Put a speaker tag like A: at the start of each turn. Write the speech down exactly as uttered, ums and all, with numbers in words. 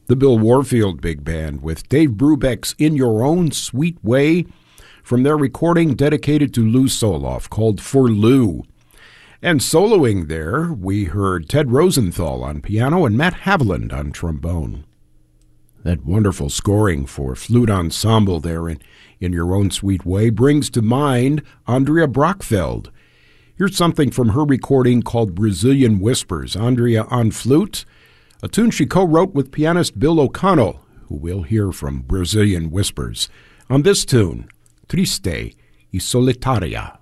A: the Bill Warfield Big Band with Dave Brubeck's In Your Own Sweet Way from their recording dedicated to Lou Soloff called For Lou. And soloing there, we heard Ted Rosenthal on piano and Matt Haviland on trombone. That wonderful scoring for flute ensemble there in, in Your Own Sweet Way brings to mind Andrea Brockfeld. Here's something from her recording called Brazilian Whispers. Andrea on flute, a tune she co-wrote with pianist Bill O'Connell, who we'll hear from Brazilian Whispers, on this tune, Triste y Solitaria.